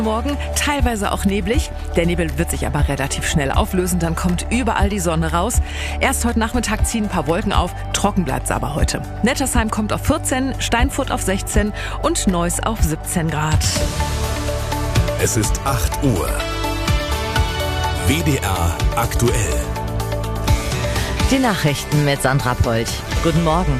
Morgen teilweise auch neblig. Der Nebel wird sich aber relativ schnell auflösen, dann kommt überall die Sonne raus. Erst heute Nachmittag ziehen ein paar Wolken auf, trocken bleibt es aber heute. Nettersheim kommt auf 14, Steinfurt auf 16 und Neuss auf 17 Grad. Es ist 8 Uhr. WDR aktuell. Die Nachrichten mit Sandra Polt. Guten Morgen.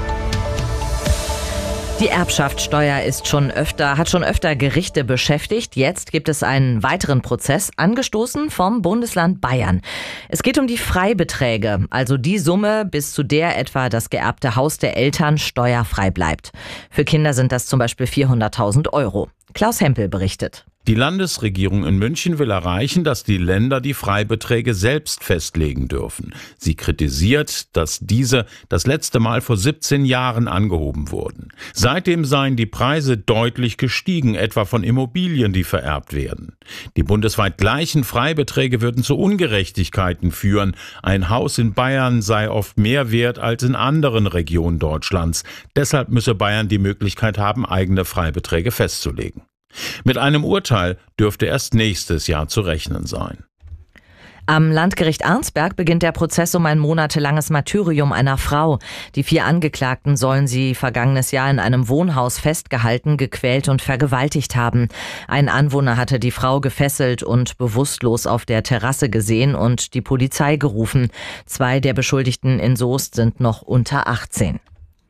Die Erbschaftssteuer hat schon öfter Gerichte beschäftigt. Jetzt gibt es einen weiteren Prozess, angestoßen vom Bundesland Bayern. Es geht um die Freibeträge, also die Summe, bis zu der etwa das geerbte Haus der Eltern steuerfrei bleibt. Für Kinder sind das zum Beispiel 400.000 Euro. Klaus Hempel berichtet. Die Landesregierung in München will erreichen, dass die Länder die Freibeträge selbst festlegen dürfen. Sie kritisiert, dass diese das letzte Mal vor 17 Jahren angehoben wurden. Seitdem seien die Preise deutlich gestiegen, etwa von Immobilien, die vererbt werden. Die bundesweit gleichen Freibeträge würden zu Ungerechtigkeiten führen. Ein Haus in Bayern sei oft mehr wert als in anderen Regionen Deutschlands. Deshalb müsse Bayern die Möglichkeit haben, eigene Freibeträge festzulegen. Mit einem Urteil dürfte erst nächstes Jahr zu rechnen sein. Am Landgericht Arnsberg beginnt der Prozess um ein monatelanges Martyrium einer Frau. Die 4 Angeklagten sollen sie vergangenes Jahr in einem Wohnhaus festgehalten, gequält und vergewaltigt haben. Ein Anwohner hatte die Frau gefesselt und bewusstlos auf der Terrasse gesehen und die Polizei gerufen. 2 der Beschuldigten in Soest sind noch unter 18.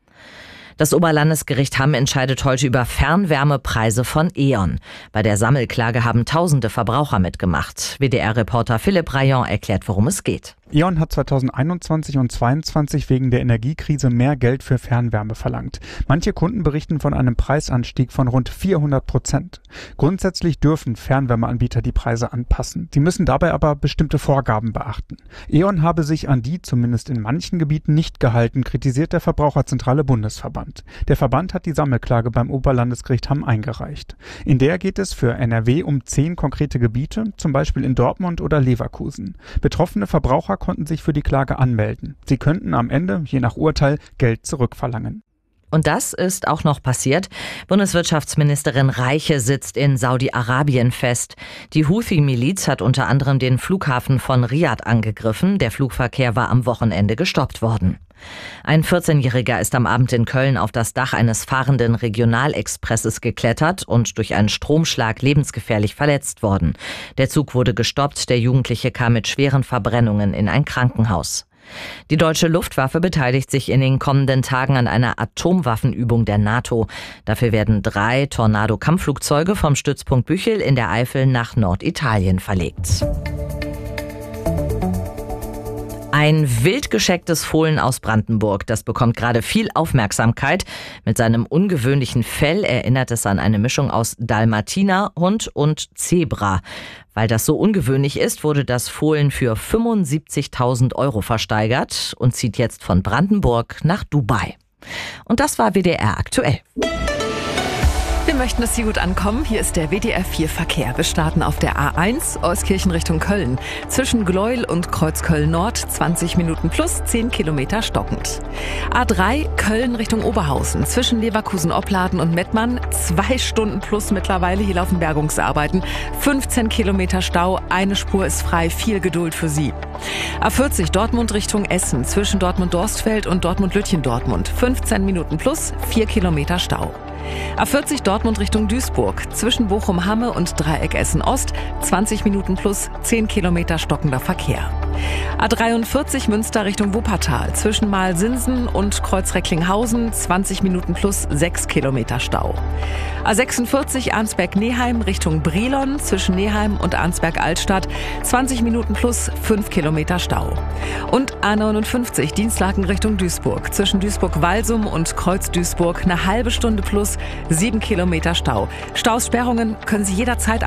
Das Oberlandesgericht Hamm entscheidet heute über Fernwärmepreise von E.ON. Bei der Sammelklage haben tausende Verbraucher mitgemacht. WDR-Reporter Philipp Rayon erklärt, worum es geht. E.ON hat 2021 und 2022 wegen der Energiekrise mehr Geld für Fernwärme verlangt. Manche Kunden berichten von einem Preisanstieg von rund 400%. Grundsätzlich dürfen Fernwärmeanbieter die Preise anpassen. Sie müssen dabei aber bestimmte Vorgaben beachten. E.ON habe sich an die zumindest in manchen Gebieten nicht gehalten, kritisiert der Verbraucherzentrale Bundesverband. Der Verband hat die Sammelklage beim Oberlandesgericht Hamm eingereicht. In der geht es für NRW um 10 konkrete Gebiete, zum Beispiel in Dortmund oder Leverkusen. Betroffene Verbraucher konnten sich für die Klage anmelden. Sie könnten am Ende, je nach Urteil, Geld zurückverlangen. Und das ist auch noch passiert. Bundeswirtschaftsministerin Reiche sitzt in Saudi-Arabien fest. Die Houthi-Miliz hat unter anderem den Flughafen von Riad angegriffen. Der Flugverkehr war am Wochenende gestoppt worden. Ein 14-Jähriger ist am Abend in Köln auf das Dach eines fahrenden Regionalexpresses geklettert und durch einen Stromschlag lebensgefährlich verletzt worden. Der Zug wurde gestoppt, der Jugendliche kam mit schweren Verbrennungen in ein Krankenhaus. Die deutsche Luftwaffe beteiligt sich in den kommenden Tagen an einer Atomwaffenübung der NATO. Dafür werden 3 Tornado-Kampfflugzeuge vom Stützpunkt Büchel in der Eifel nach Norditalien verlegt. Ein wild geschecktes Fohlen aus Brandenburg, das bekommt gerade viel Aufmerksamkeit. Mit seinem ungewöhnlichen Fell erinnert es an eine Mischung aus Dalmatinerhund und Zebra. Weil das so ungewöhnlich ist, wurde das Fohlen für 75.000 Euro versteigert und zieht jetzt von Brandenburg nach Dubai. Und das war WDR aktuell. Wir möchten, dass Sie gut ankommen. Hier ist der WDR 4 Verkehr. Wir starten auf der A1 Euskirchen Richtung Köln. Zwischen Gleuel und Kreuzköln Nord 20 Minuten plus 10 Kilometer stockend. A3 Köln Richtung Oberhausen. Zwischen Leverkusen-Opladen und Mettmann 2 Stunden plus mittlerweile. Hier laufen Bergungsarbeiten. 15 Kilometer Stau. Eine Spur ist frei. Viel Geduld für Sie. A40 Dortmund Richtung Essen. Zwischen Dortmund-Dorstfeld und Dortmund-Lütchen-Dortmund. 15 Minuten plus 4 Kilometer Stau. A40 Dortmund Richtung Duisburg. Zwischen Bochum-Hamme und Dreieck Essen-Ost 20 Minuten plus 10 Kilometer stockender Verkehr. A43 Münster Richtung Wuppertal. Zwischen Malsinsen und Kreuzrecklinghausen 20 Minuten plus 6 Kilometer Stau. A46 Arnsberg-Neheim Richtung Brilon. Zwischen Neheim und Arnsberg-Altstadt 20 Minuten plus 5 Kilometer Stau. Und A59 Dienstlaken Richtung Duisburg. Zwischen Duisburg-Walsum und Kreuz-Duisburg eine halbe Stunde plus 7 Kilometer Stau. Staussperrungen können Sie jederzeit